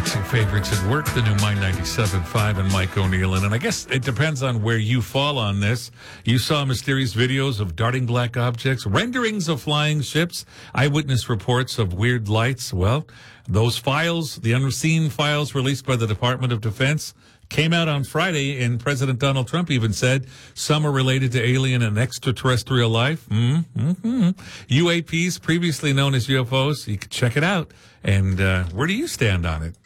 Two favorites at work, the new Mind 97.5 and Mike O'Neill. And I guess it depends on where you fall on this. You saw mysterious videos of darting black objects, renderings of flying ships, eyewitness reports of weird lights. Well, those files, the unseen files released by the Department of Defense, came out on Friday, and President Donald Trump even said some are related to alien and extraterrestrial life. UAPs, previously known as UFOs. You can check it out. And where do you stand on it?